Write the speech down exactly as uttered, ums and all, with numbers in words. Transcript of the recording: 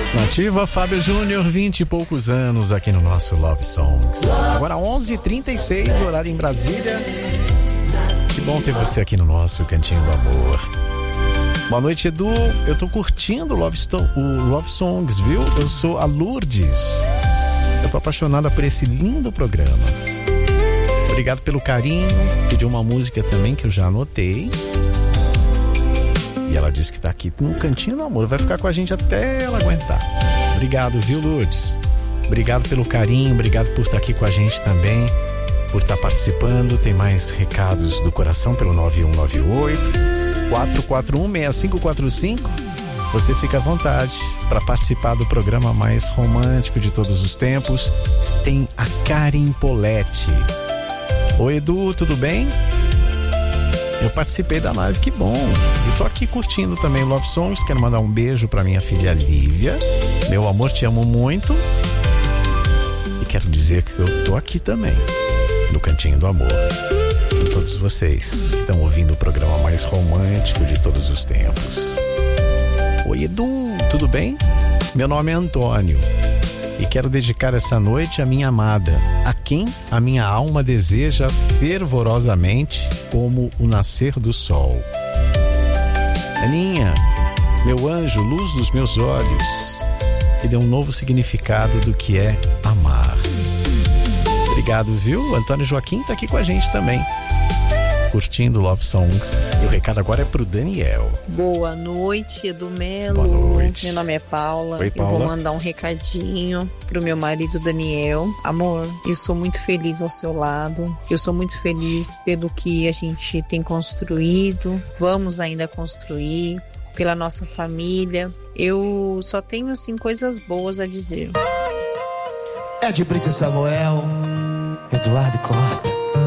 Nativa, Fábio Júnior, vinte e poucos anos aqui no nosso Love Songs. Agora onze e trinta e seis, horário em Brasília. Que bom ter você aqui no nosso Cantinho do Amor. Boa noite, Edu. Eu tô curtindo o Love, Sto- o Love Songs, viu? Eu sou a Lourdes. Eu tô apaixonada por esse lindo programa. Obrigado pelo carinho. Pediu uma música também que eu já anotei. E ela disse que tá aqui no Cantinho do Amor. Vai ficar com a gente até ela aguentar. Obrigado, viu, Lourdes? Obrigado pelo carinho, obrigado por estar aqui com a gente também, por estar participando. Tem mais recados do coração pelo nove um nove oito, quatro quatro um, seis cinco quatro cinco. Você fica à vontade para participar do programa mais romântico de todos os tempos. Tem a Karen Poletti. Oi, Edu, tudo bem? Eu participei da live, que bom. Eu tô aqui curtindo também Love Songs. Quero mandar um beijo pra minha filha Lívia. Meu amor, te amo muito. E quero dizer que eu tô aqui também, no Cantinho do Amor. E todos vocês que estão ouvindo o programa mais romântico de todos os tempos. Oi, Edu, tudo bem? Meu nome é Antônio. E quero dedicar essa noite à minha amada, a quem a minha alma deseja fervorosamente como o nascer do sol. Aninha, meu anjo, luz dos meus olhos, que dê um novo significado do que é amar. Obrigado, viu? Antônio Joaquim tá aqui com a gente também, curtindo Love Songs. E o recado agora é pro Daniel. Boa noite, Edu Melo. Boa noite. Meu nome é Paula. Oi, Paula. Eu vou mandar um recadinho pro meu marido Daniel. Amor, eu sou muito feliz ao seu lado. Eu sou muito feliz pelo que a gente tem construído. Vamos ainda construir pela nossa família. Eu só tenho, assim, coisas boas a dizer. É de Brito Samuel, Eduardo Costa.